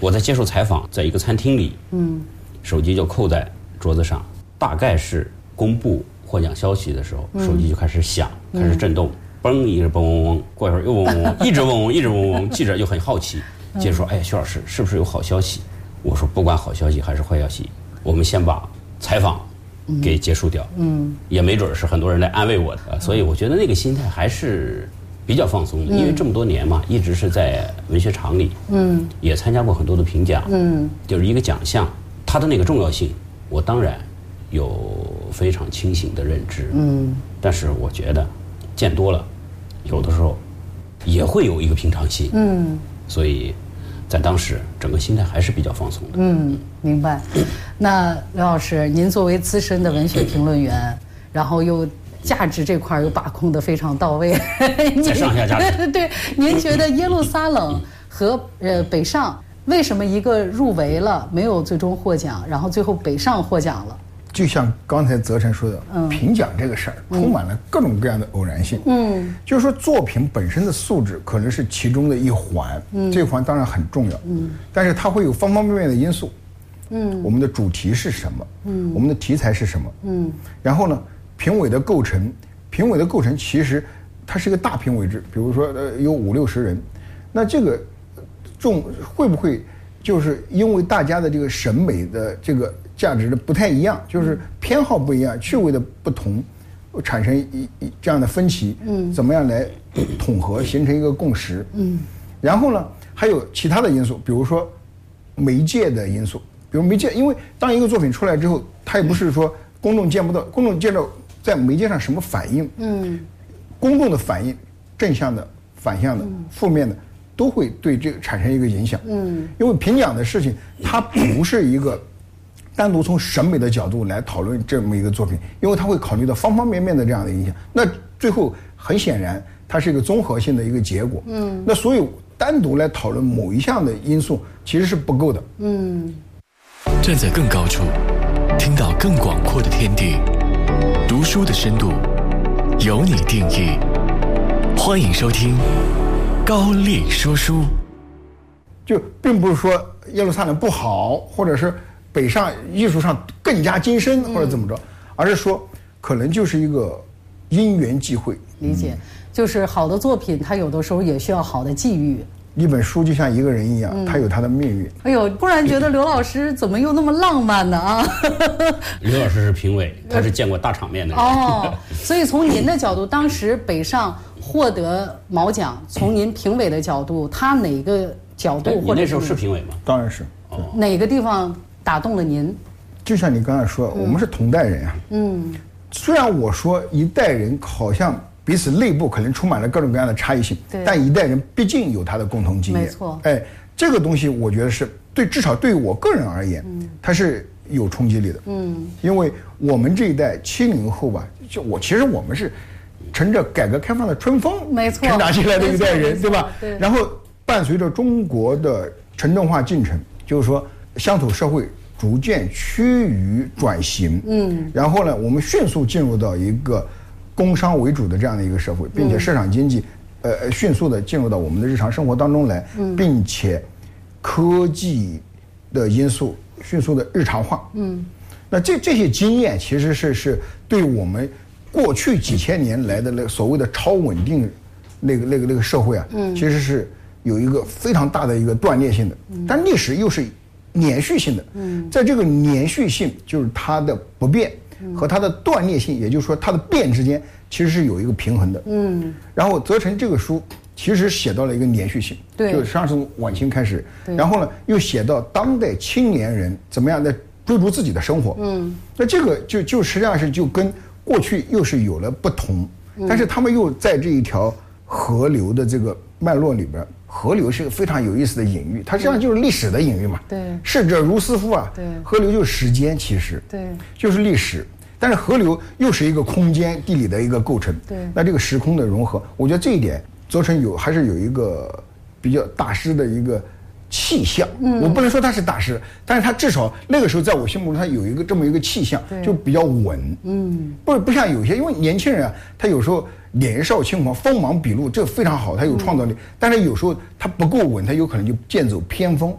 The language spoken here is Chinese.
我在接受采访，在一个餐厅里，手机就扣在桌子上，大概是公布获奖消息的时候，手机就开始响，开始震动，嘣一直嘣嗡嗡，过一会儿又嗡嗡嗡，一直嗡嗡，一直嗡嗡。记者就很好奇，接着说：“哎，徐老师，是不是有好消息？”我说：“不管好消息还是坏消息，我们先把采访给结束掉。也没准是很多人来安慰我的，所以我觉得那个心态还是比较放松的，因为这么多年嘛，一直是在文学场里，也参加过很多的评奖，就是一个奖项，它的那个重要性，我当然有非常清醒的认知，但是我觉得见多了，有的时候也会有一个平常心，所以在当时整个心态还是比较放松的。 明白。那刘老师，您作为资深的文学评论员，然后又价值这块又把控得非常到位， 在上下价值。 对，您觉得耶路撒冷和北上为什么一个入围了没有最终获奖，然后最后北上获奖了？ 就像刚才泽晨说的，评奖这个事儿充满了各种各样的偶然性。就是说作品本身的素质可能是其中的一环，这一环当然很重要，但是它会有方方面面的因素。我们的主题是什么？我们的题材是什么？然后呢，评委的构成其实它是一个大评委制，比如说有50-60人，那这个会不会就是因为大家的这个审美的这个价值的不太一样，就是偏好不一样，趣味的不同，产生这样的分歧，怎么样来统合形成一个共识？然后呢，还有其他的因素，比如说媒介的因素，比如媒介，因为当一个作品出来之后，它也不是说公众见不到，公众见到在媒介上什么反应，公众的反应，正向的、反向的、负面的，都会对这个产生一个影响。因为评奖的事情，它不是一个单独从审美的角度来讨论这么一个作品，因为它会考虑到方方面面的这样的影响。那最后很显然，它是一个综合性的一个结果。那所以单独来讨论某一项的因素其实是不够的。 站在更高处，听到更广阔的天地，读书的深度由你定义。欢迎收听高力说书。 就并不是说耶路撒冷不好，或者是北上艺术上更加精深，或者怎么着，而是说可能就是一个因缘际会。 理解，就是好的作品，它有的时候也需要好的际遇。 一本书就像一个人一样，他有他的命运。 哎呦，突然觉得刘老师怎么又那么浪漫呢啊？ 刘老师是评委，他是见过大场面的人。 所以从您的角度，当时北上获得毛奖，从您评委的角度，他哪个角度或者你那时候是评委吗？ 当然是。 哪个地方打动了您？ 就像你刚才说，我们是同代人啊。虽然我说一代人好像彼此内部可能充满了各种各样的差异性，但一代人毕竟有他的共同经验。 没错。 这个东西我觉得是至少对于我个人而言，它是有冲击力的。因为我们这一代70后吧，其实我们是乘着改革开放的春风， 没错， 成长起来的一代人，对吧？ 对。 然后伴随着中国的城镇化进程，就是说乡土社会逐渐趋于转型。然后呢，我们迅速进入到一个工商为主的这样的一个社会，并且市场经济迅速的进入到我们的日常生活当中来，并且科技的因素迅速的日常化。那这些经验其实是对我们过去几千年来的那所谓的超稳定那个社会啊，其实是有一个非常大的一个断裂性的。但历史又是连续性的。在这个连续性，就是它的不变和它的断裂性，也就是说它的变之间其实是有一个平衡的。然后泽成这个书其实写到了一个连续性，就实际上是从晚清开始，然后呢又写到当代青年人怎么样在追逐自己的生活。那这个就实际上是就跟过去又是有了不同，但是他们又在这一条河流的这个脉络里边。河流是个非常有意思的隐喻，它实际上就是历史的隐喻嘛。逝者如斯夫啊。河流就是时间，其实就是历史。但是河流又是一个空间地理的一个构成。那这个时空的融合，我觉得这一点泽成还是有一个比较大师的一个气象。我不能说他是大师，但是他至少那个时候在我心目中他有一个这么一个气象，就比较稳。不像有些，因为年轻人啊，他有时候年少轻狂，锋芒毕露，这非常好，他有创造力。但是有时候他不够稳，他有可能就剑走偏锋。